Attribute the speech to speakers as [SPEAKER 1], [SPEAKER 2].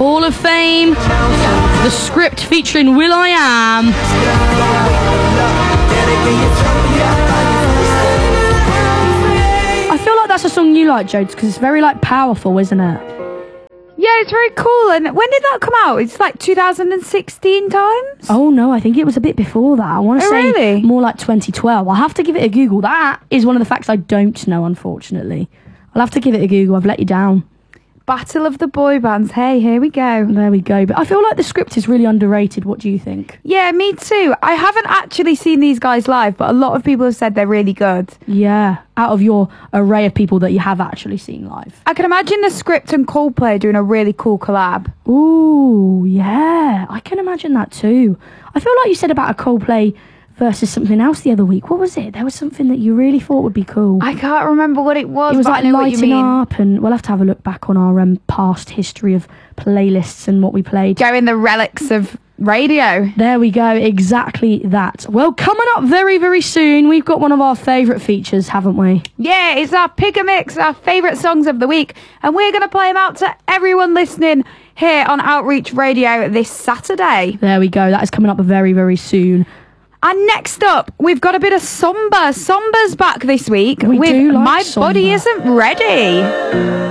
[SPEAKER 1] Hall of Fame. The Script featuring will.i.am. I feel like that's a song you like, Jodes, because it's very powerful, isn't it?
[SPEAKER 2] Yeah, it's very cool. And when did that come out? It's 2016 times?
[SPEAKER 1] Oh, no, I think it was a bit before that. I want to say
[SPEAKER 2] really?
[SPEAKER 1] More like 2012. I'll have to give it a Google. That is one of the facts I don't know, unfortunately. I'll have to give it a Google. I've let you down.
[SPEAKER 2] Battle of the Boy Bands. Hey, here we go.
[SPEAKER 1] There we go. But I feel like The Script is really underrated. What do you think?
[SPEAKER 2] Yeah, me too. I haven't actually seen these guys live, but a lot of people have said they're really good.
[SPEAKER 1] Yeah, out of your array of people that you have actually seen live.
[SPEAKER 2] I can imagine The Script and Coldplay doing a really cool collab.
[SPEAKER 1] Ooh, yeah. I can imagine that too. I feel like you said about a Coldplay versus something else the other week. What was it? There was something that you really thought would be cool.
[SPEAKER 2] I can't remember what it was.
[SPEAKER 1] It was
[SPEAKER 2] but I know what you
[SPEAKER 1] lighting
[SPEAKER 2] mean.
[SPEAKER 1] up, and we'll have to have a look back on our past history of playlists and what we played.
[SPEAKER 2] Going the relics of radio.
[SPEAKER 1] There we go, exactly that. Well, coming up very, very soon, we've got one of our favourite features, haven't we?
[SPEAKER 2] Yeah, it's our Pick a Mix, our favourite songs of the week, and we're going to play them out to everyone listening here on Outreach Radio this Saturday.
[SPEAKER 1] There we go, that is coming up very, very soon.
[SPEAKER 2] And next up, we've got a bit of Somber. Somber's back this week
[SPEAKER 1] We
[SPEAKER 2] with
[SPEAKER 1] do like
[SPEAKER 2] My
[SPEAKER 1] Somber.
[SPEAKER 2] Body Isn't Ready.